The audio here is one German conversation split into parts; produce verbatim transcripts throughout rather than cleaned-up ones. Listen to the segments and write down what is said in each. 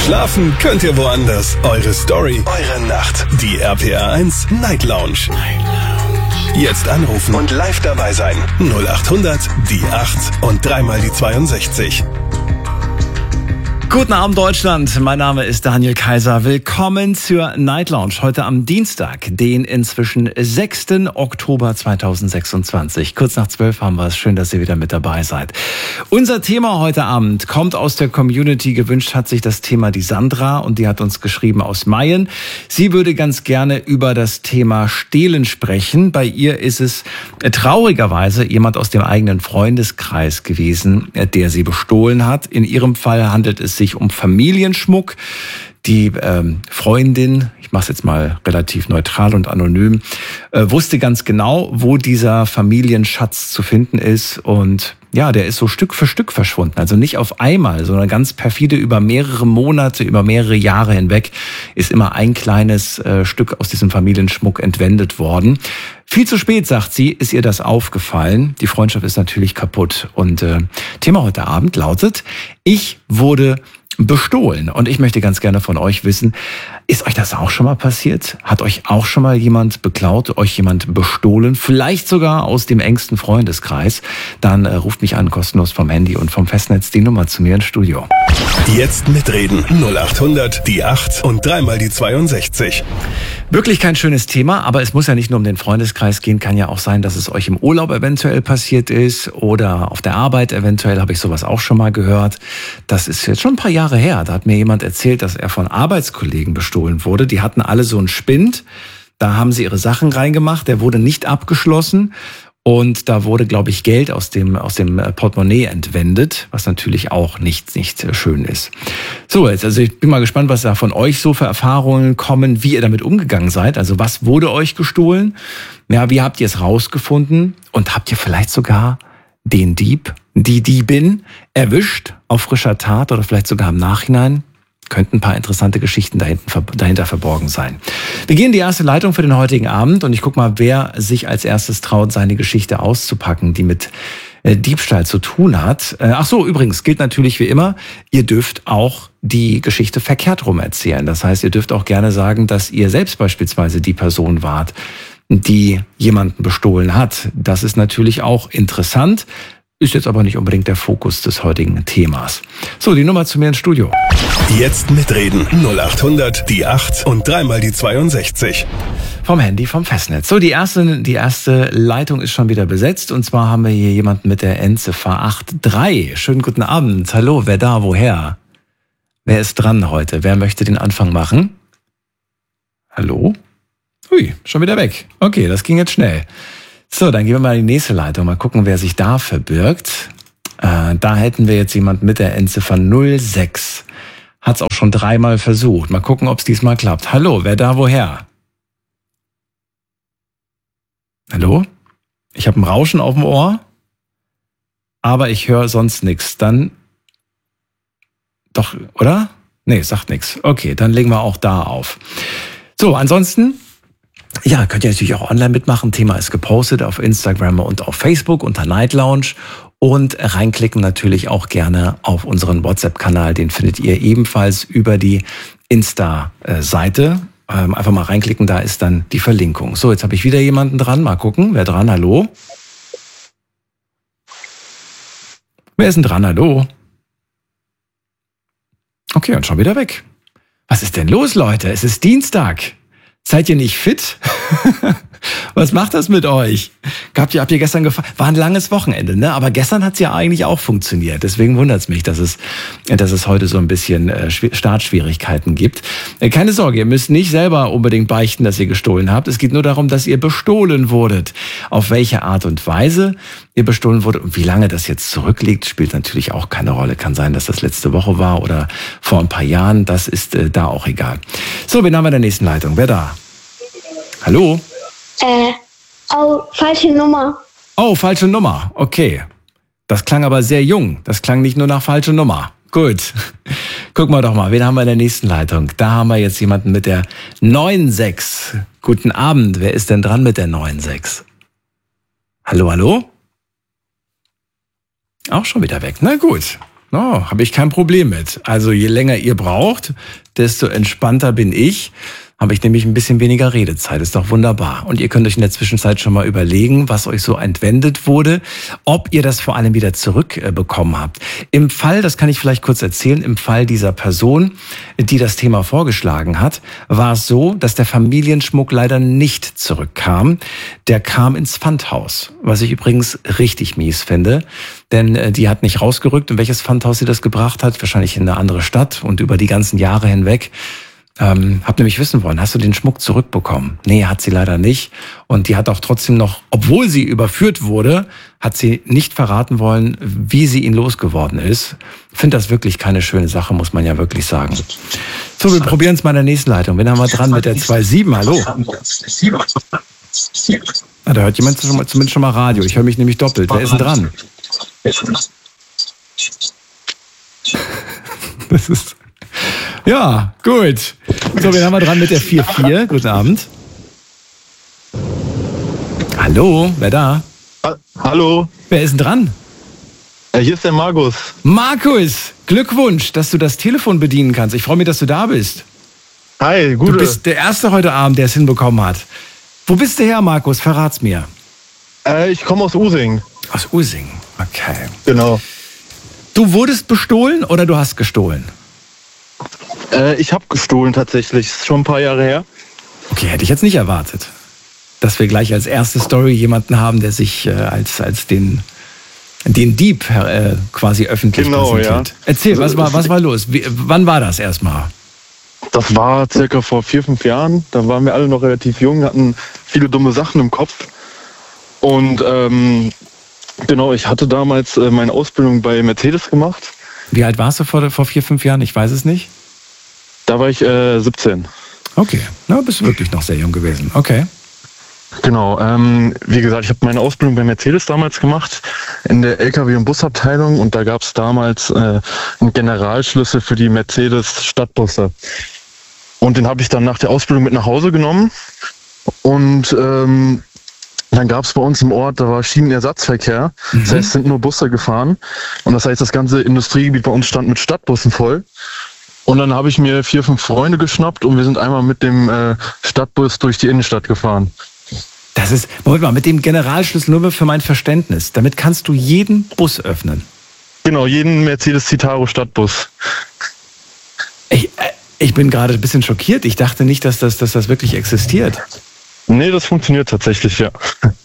Schlafen könnt ihr woanders. Eure Story, eure Nacht. Die R P R eins Night Lounge. Jetzt anrufen und live dabei sein. null acht hundert, die acht und dreimal die zweiundsechzig. Guten Abend Deutschland, mein Name ist Daniel Kaiser. Willkommen zur Night Lounge heute am Dienstag, den inzwischen sechsten Oktober zweitausendsechsundzwanzig. Kurz nach zwölf haben wir es. Schön, dass ihr wieder mit dabei seid. Unser Thema heute Abend kommt aus der Community. Gewünscht hat sich das Thema die Sandra und die hat uns geschrieben aus Mayen. Sie würde ganz gerne über das Thema Stehlen sprechen. Bei ihr ist es traurigerweise jemand aus dem eigenen Freundeskreis gewesen, der sie bestohlen hat. In ihrem Fall handelt es sich um Familienschmuck. Die ähm, Freundin, ich mache es jetzt mal relativ neutral und anonym, äh, wusste ganz genau, wo dieser Familienschatz zu finden ist. Und ja, der ist so Stück für Stück verschwunden. Also nicht auf einmal, sondern ganz perfide über mehrere Monate, über mehrere Jahre hinweg ist immer ein kleines äh, Stück aus diesem Familienschmuck entwendet worden. Viel zu spät, sagt sie, ist ihr das aufgefallen. Die Freundschaft ist natürlich kaputt. Und äh, Thema heute Abend lautet, ich wurde bestohlen. Und ich möchte ganz gerne von euch wissen, ist euch das auch schon mal passiert? Hat euch auch schon mal jemand beklaut, euch jemand bestohlen? Vielleicht sogar aus dem engsten Freundeskreis? Dann äh, ruft mich an, kostenlos vom Handy und vom Festnetz die Nummer zu mir ins Studio. Jetzt mitreden. null acht hundert, die acht und dreimal die zweiundsechzig. Wirklich kein schönes Thema, aber es muss ja nicht nur um den Freundeskreis gehen. Kann ja auch sein, dass es euch im Urlaub eventuell passiert ist oder auf der Arbeit eventuell, habe ich sowas auch schon mal gehört. Das ist jetzt schon ein paar Jahre her. Da hat mir jemand erzählt, dass er von Arbeitskollegen bestohlen wurde. Die hatten alle so einen Spind. Da haben sie ihre Sachen reingemacht. Der wurde nicht abgeschlossen. Und da wurde, glaube ich, Geld aus dem aus dem Portemonnaie entwendet, was natürlich auch nicht nicht schön ist. So, jetzt also ich bin mal gespannt, was da von euch so für Erfahrungen kommen, wie ihr damit umgegangen seid. Also was wurde euch gestohlen? Ja, wie habt ihr es rausgefunden? Und habt ihr vielleicht sogar den Dieb, die Diebin erwischt auf frischer Tat oder vielleicht sogar im Nachhinein? Könnten ein paar interessante Geschichten dahinter, dahinter verborgen sein. Wir gehen in die erste Leitung für den heutigen Abend und ich gucke mal, wer sich als erstes traut, seine Geschichte auszupacken, die mit äh, Diebstahl zu tun hat. Äh, ach so, übrigens gilt natürlich wie immer, ihr dürft auch die Geschichte verkehrt rum erzählen. Das heißt, ihr dürft auch gerne sagen, dass ihr selbst beispielsweise die Person wart, die jemanden bestohlen hat. Das ist natürlich auch interessant. Ist jetzt aber nicht unbedingt der Fokus des heutigen Themas. So, die Nummer zu mir ins Studio. Jetzt mitreden. null acht hundert, die acht und dreimal die zweiundsechzig. Vom Handy, vom Festnetz. So, die erste, die erste Leitung ist schon wieder besetzt. Und zwar haben wir hier jemanden mit der Endziffer acht drei. Schönen guten Abend. Hallo, wer da, woher? Wer ist dran heute? Wer möchte den Anfang machen? Hallo? Hui, schon wieder weg. Okay, das ging jetzt schnell. So, dann gehen wir mal in die nächste Leitung. Mal gucken, wer sich da verbirgt. Äh, da hätten wir jetzt jemanden mit der Endziffer null sechs. Hat's auch schon dreimal versucht. Mal gucken, ob es diesmal klappt. Hallo, wer da, woher? Hallo? Ich habe ein Rauschen auf dem Ohr, aber ich höre sonst nichts. Dann doch, oder? Nee, sagt nichts. Okay, dann legen wir auch da auf. So, ansonsten... Ja, könnt ihr natürlich auch online mitmachen. Thema ist gepostet auf Instagram und auf Facebook unter Night Lounge. Und reinklicken natürlich auch gerne auf unseren WhatsApp-Kanal. Den findet ihr ebenfalls über die Insta-Seite. Einfach mal reinklicken, da ist dann die Verlinkung. So, jetzt habe ich wieder jemanden dran. Mal gucken, wer dran? Hallo? Wer ist denn dran? Hallo? Okay, und schon wieder weg. Was ist denn los, Leute? Es ist Dienstag. Seid ihr nicht fit? Was macht das mit euch? Habt ihr, habt ihr gestern gefahren? War ein langes Wochenende, ne? Aber gestern hat's ja eigentlich auch funktioniert. Deswegen wundert's mich, dass es, dass es heute so ein bisschen äh, Startschwierigkeiten gibt. Äh, keine Sorge, ihr müsst nicht selber unbedingt beichten, dass ihr gestohlen habt. Es geht nur darum, dass ihr bestohlen wurdet. Auf welche Art und Weise ihr bestohlen wurdet und wie lange das jetzt zurückliegt, spielt natürlich auch keine Rolle. Kann sein, dass das letzte Woche war oder vor ein paar Jahren. Das ist äh, da auch egal. So, wen haben wir in der nächsten Leitung? Wer da? Hallo? Äh, oh, falsche Nummer. Oh, falsche Nummer. Okay. Das klang aber sehr jung. Das klang nicht nur nach falsche Nummer. Gut. Gucken wir doch mal, wen haben wir in der nächsten Leitung? Da haben wir jetzt jemanden mit der neun sechs. Guten Abend. Wer ist denn dran mit der neun sechs? Hallo, hallo? Auch schon wieder weg. Na gut. No, habe ich kein Problem mit. Also je länger ihr braucht, desto entspannter bin ich. Habe ich nämlich ein bisschen weniger Redezeit. Ist doch wunderbar. Und ihr könnt euch in der Zwischenzeit schon mal überlegen, was euch so entwendet wurde, ob ihr das vor allem wieder zurückbekommen habt. Im Fall, das kann ich vielleicht kurz erzählen, im Fall dieser Person, die das Thema vorgeschlagen hat, war es so, dass der Familienschmuck leider nicht zurückkam. Der kam ins Pfandhaus, was ich übrigens richtig mies finde. Denn die hat nicht rausgerückt, in welches Pfandhaus sie das gebracht hat. Wahrscheinlich in eine andere Stadt und über die ganzen Jahre hinweg. Ähm, hab nämlich wissen wollen, hast du den Schmuck zurückbekommen? Nee, hat sie leider nicht. Und die hat auch trotzdem noch, obwohl sie überführt wurde, hat sie nicht verraten wollen, wie sie ihn losgeworden ist. Ich finde das wirklich keine schöne Sache, muss man ja wirklich sagen. So, wir probieren es mal in der nächsten Leitung. Wen haben wir dran mit der zwei sieben? Hallo? Ah, da hört jemand zumindest schon mal Radio. Ich höre mich nämlich doppelt. Wer ist denn dran? Das ist... Ja, gut. So, wen haben wir dran mit der vier vier? Guten Abend. Hallo, wer da? Ha- Hallo, Wer ist denn dran? äh, hier ist der Markus. Markus, Glückwunsch, dass du das Telefon bedienen kannst. Ich freue mich, dass du da bist. Hi, Du gute. bist der Erste heute Abend, der es hinbekommen hat. Wo bist du her, Markus? Verrat's mir. Äh, ich komme aus Using. Aus Using. Okay. Genau. Du wurdest bestohlen oder du hast gestohlen? Äh, ich habe gestohlen tatsächlich. Ist schon ein paar Jahre her. Okay, hätte ich jetzt nicht erwartet, dass wir gleich als erste Story jemanden haben, der sich äh, als, als den, den Dieb äh, quasi öffentlich Genau, präsentiert. ja. Erzähl, was war, was war los? Wie, wann war das erstmal? Das war circa vor vier, fünf Jahren. Da waren wir alle noch relativ jung, hatten viele dumme Sachen im Kopf. Und ähm, genau, ich hatte damals äh, meine Ausbildung bei Mercedes gemacht. Wie alt warst du vor, vor vier, fünf Jahren? Ich weiß es nicht. Da war ich äh, siebzehn. Okay, na, bist du wirklich noch sehr jung gewesen. Okay. Genau, ähm, wie gesagt, ich habe meine Ausbildung bei Mercedes damals gemacht, in der L K W- und Busabteilung, und da gab es damals äh, einen Generalschlüssel für die Mercedes Stadtbusse. Und den habe ich dann nach der Ausbildung mit nach Hause genommen. Und ähm, dann gab es bei uns im Ort, da war Schienenersatzverkehr. Mhm. Das heißt, es sind nur Busse gefahren. Und das heißt, das ganze Industriegebiet bei uns stand mit Stadtbussen voll. Und dann habe ich mir vier, fünf Freunde geschnappt und wir sind einmal mit dem äh, Stadtbus durch die Innenstadt gefahren. Das ist, Moment mal, mit dem Generalschlüssel nur für mein Verständnis. Damit kannst du jeden Bus öffnen. Genau, jeden Mercedes Citaro Stadtbus. Ich, äh, ich bin gerade ein bisschen schockiert. Ich dachte nicht, dass das, dass das wirklich existiert. Nee, das funktioniert tatsächlich, ja.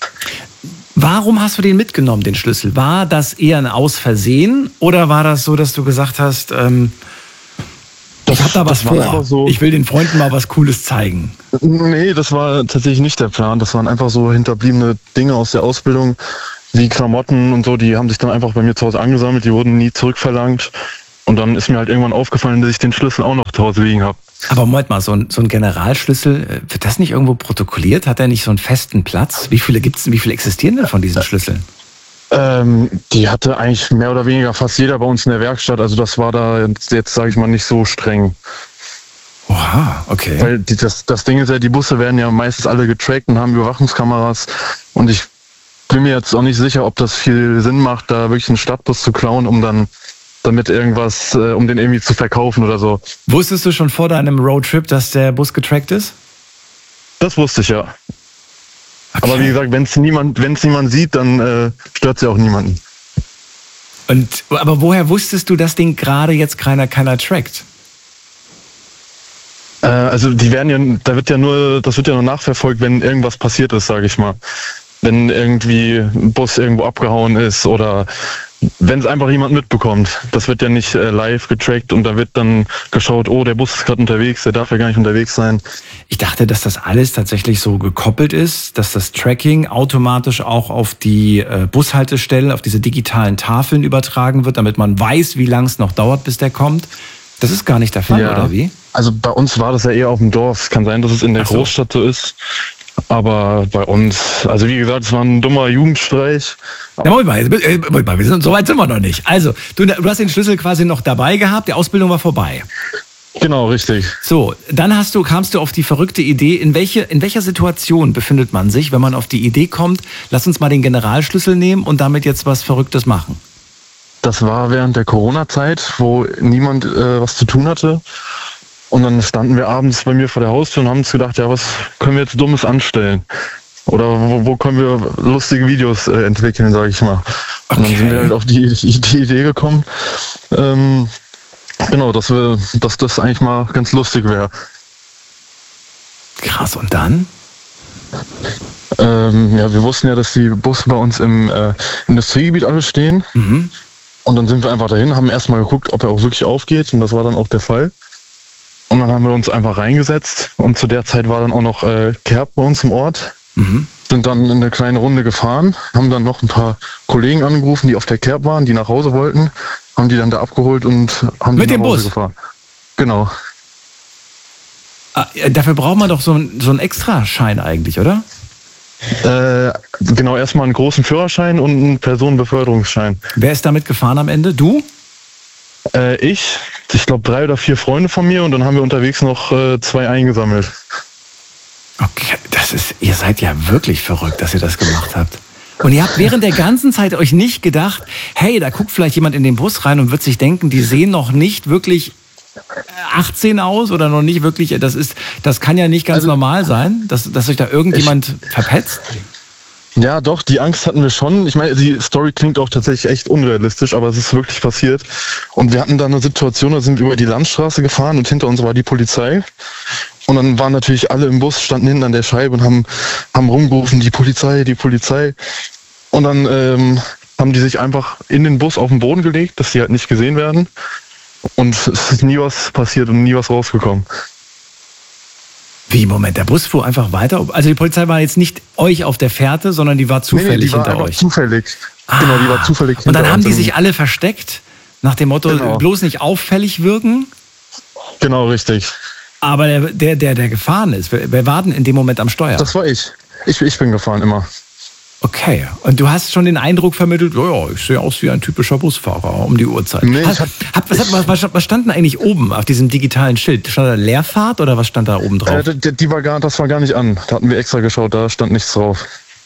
Warum hast du den mitgenommen, den Schlüssel? War das eher ein Ausversehen oder war das so, dass du gesagt hast, ähm, ich hab da was das war vor. einfach so. Ich will den Freunden mal was Cooles zeigen. Nee, das war tatsächlich nicht der Plan. Das waren einfach so hinterbliebene Dinge aus der Ausbildung, wie Klamotten und so. Die haben sich dann einfach bei mir zu Hause angesammelt. Die wurden nie zurückverlangt. Und dann ist mir halt irgendwann aufgefallen, dass ich den Schlüssel auch noch zu Hause liegen habe. Aber Moment mal, so ein, so ein Generalschlüssel, äh, wird das nicht irgendwo protokolliert? Hat er nicht so einen festen Platz? Wie viele gibt's denn, wie viele existieren denn von diesen Schlüsseln? Ähm, die hatte eigentlich mehr oder weniger fast jeder bei uns in der Werkstatt. Also das war da jetzt, jetzt sage ich mal, nicht so streng. Oha, okay. Weil die, das, das Ding ist ja, die Busse werden ja meistens alle getrackt und haben Überwachungskameras. Und ich bin mir jetzt auch nicht sicher, ob das viel Sinn macht, da wirklich einen Stadtbus zu klauen, um dann damit irgendwas, äh, um den irgendwie zu verkaufen oder so. Wusstest du schon vor deinem Roadtrip, dass der Bus getrackt ist? Das wusste ich ja. Okay. Aber wie gesagt, wenn es niemand, wenn es niemand sieht, dann äh, stört es ja auch niemanden. Und, aber woher wusstest du, dass den gerade jetzt keiner, keiner trackt? Äh, also die werden ja, da wird ja nur, das wird ja nur nachverfolgt, wenn irgendwas passiert ist, sage ich mal. Wenn irgendwie ein Bus irgendwo abgehauen ist oder wenn es einfach jemand mitbekommt. Das wird ja nicht äh, live getrackt und da wird dann geschaut, oh, der Bus ist gerade unterwegs, der darf ja gar nicht unterwegs sein. Ich dachte, dass das alles tatsächlich so gekoppelt ist, dass das Tracking automatisch auch auf die äh, Bushaltestellen, auf diese digitalen Tafeln übertragen wird, damit man weiß, wie lang es noch dauert, bis der kommt. Das ist gar nicht der Fall, Ja. oder wie? Also bei uns war das ja eher auf dem Dorf. Kann sein, dass es in der Ach so. Großstadt so ist. Aber bei uns, also wie gesagt, es war ein dummer Jugendstreich. Ja, Moment mal, äh, Moment mal, wir sind, so weit sind wir noch nicht. Also, du, du hast den Schlüssel quasi noch dabei gehabt, die Ausbildung war vorbei. Genau, richtig. So, dann hast du, kamst du auf die verrückte Idee, in welche, in welcher Situation befindet man sich, wenn man auf die Idee kommt, lass uns mal den Generalschlüssel nehmen und damit jetzt was Verrücktes machen? Das war während der Corona-Zeit, wo niemand äh, was zu tun hatte. Und dann standen wir abends bei mir vor der Haustür und haben uns gedacht, ja, was können wir jetzt Dummes anstellen? Oder wo, wo können wir lustige Videos äh, entwickeln, sage ich mal. Okay. Und dann sind wir halt auf die, die, die Idee gekommen, ähm, genau, dass wir, dass das eigentlich mal ganz lustig wäre. Krass, und dann? Ähm, ja, wir wussten ja, dass die Busse bei uns im äh, Industriegebiet alle stehen. Mhm. Und dann sind wir einfach dahin, haben erstmal geguckt, ob er auch wirklich aufgeht. Und das war dann auch der Fall. Und dann haben wir uns einfach reingesetzt. Und zu der Zeit war dann auch noch äh, Kerb bei uns im Ort. Mhm. Sind dann in eine kleine Runde gefahren, haben dann noch ein paar Kollegen angerufen, die auf der Kerb waren, die nach Hause wollten, haben die dann da abgeholt und haben Mit die dem nach Hause Bus? gefahren. Genau. Ah, dafür braucht man doch so, ein, so einen Extraschein eigentlich, oder? Äh, genau, erstmal einen großen Führerschein und einen Personenbeförderungsschein. Wer ist damit gefahren am Ende? Du? Äh, ich, ich glaube drei oder vier Freunde von mir und dann haben wir unterwegs noch äh, zwei eingesammelt. Okay, das ist, ihr seid ja wirklich verrückt, dass ihr das gemacht habt. Und ihr habt während der ganzen Zeit euch nicht gedacht, hey, da guckt vielleicht jemand in den Bus rein und wird sich denken, die sehen noch nicht wirklich achtzehn aus oder noch nicht wirklich, das ist, das kann ja nicht ganz Also, normal sein, dass, dass euch da irgendjemand ich, verpetzt. Ja, doch, die Angst hatten wir schon. Ich meine, die Story klingt auch tatsächlich echt unrealistisch, aber es ist wirklich passiert. Und wir hatten da eine Situation, da sind wir über die Landstraße gefahren und hinter uns war die Polizei. Und dann waren natürlich alle im Bus, standen hinten an der Scheibe und haben, haben rumgerufen, die Polizei, die Polizei. Und dann ähm, haben die sich einfach in den Bus auf den Boden gelegt, dass sie halt nicht gesehen werden. Und es ist nie was passiert und nie was rausgekommen. Wie, Moment, der Bus fuhr einfach weiter? Also die Polizei war jetzt nicht euch auf der Fährte, sondern die war zufällig nee, nee, die war hinter einfach euch. Zufällig. Ah. Genau, die war zufällig hinter Und dann haben uns. die sich alle versteckt, nach dem Motto, Genau. bloß nicht auffällig wirken. Genau, richtig. Aber der, der, der, der gefahren ist, wer, wer war denn in dem Moment am Steuer? Das war ich. Ich, ich bin gefahren immer. Okay, und du hast schon den Eindruck vermittelt, ja, ja, ich sehe aus wie ein typischer Busfahrer um die Uhrzeit. Nee, hat, ich hab, hat, was, hat, was, was stand denn eigentlich oben auf diesem digitalen Schild? Stand da Leerfahrt oder was stand da oben drauf? Äh, die, die war gar, das war gar nicht an. Da hatten wir extra geschaut, da stand nichts drauf.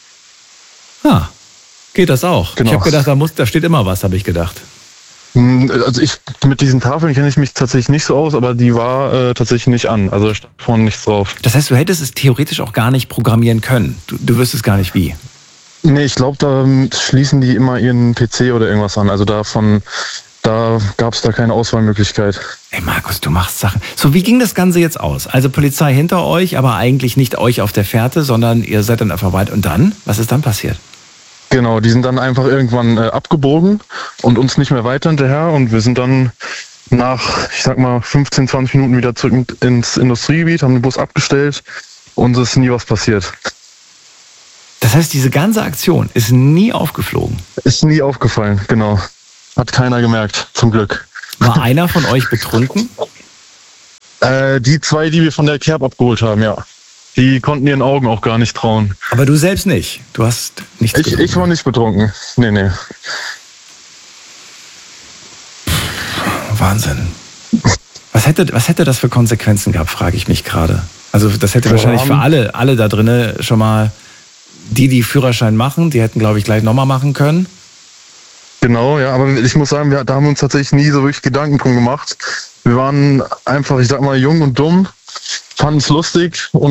Ah, geht das auch? Genau. Ich habe gedacht, da, muss, da steht immer was, habe ich gedacht. Also ich, mit diesen Tafeln kenne ich mich tatsächlich nicht so aus, aber die war äh, tatsächlich nicht an. Also da stand vorne nichts drauf. Das heißt, du hättest es theoretisch auch gar nicht programmieren können. Du, du wüsstest gar nicht wie. Nee, ich glaube, da schließen die immer ihren P C oder irgendwas an. Also davon, da gab es da keine Auswahlmöglichkeit. Ey Markus, du machst Sachen. So, wie ging das Ganze jetzt aus? Also Polizei hinter euch, aber eigentlich nicht euch auf der Fährte, sondern ihr seid dann einfach weit. Und dann? Was ist dann passiert? Genau, die sind dann einfach irgendwann äh, abgebogen und uns nicht mehr weiter hinterher. Und wir sind dann nach, ich sag mal, fünfzehn, zwanzig Minuten wieder zurück ins Industriegebiet, haben den Bus abgestellt und es ist nie was passiert. Das heißt, diese ganze Aktion ist nie aufgeflogen? Ist nie aufgefallen, genau. Hat keiner gemerkt, zum Glück. War einer von euch betrunken? Äh, die zwei, die wir von der Kerb abgeholt haben, ja. Die konnten ihren Augen auch gar nicht trauen. Aber du selbst nicht? Du hast nichts Ich, getrunken? ich war nicht betrunken. Nee, nee. Wahnsinn. Was hätte, was hätte das für Konsequenzen gehabt, frage ich mich gerade. Also das hätte wahrscheinlich für alle, alle da drinnen schon mal, die, die Führerschein machen, die hätten, glaube ich, gleich nochmal machen können. Genau, ja, aber ich muss sagen, wir, da haben wir uns tatsächlich nie so wirklich Gedanken drum gemacht. Wir waren einfach, ich sag mal, jung und dumm, fanden es lustig und